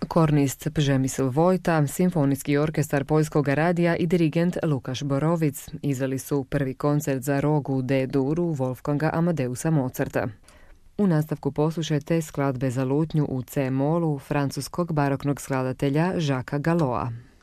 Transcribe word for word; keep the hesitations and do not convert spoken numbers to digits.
Kornist Przemysl Vojta, Simfonijski orkestar Poljskog radija i dirigent Lukaš Borovic izveli su prvi koncert za rog u D-duru Wolfganga Amadeusa Mozarta. U nastavku poslušajte skladbe za lutnju u C-molu francuskog baroknog skladatelja Jacquesa Galloa.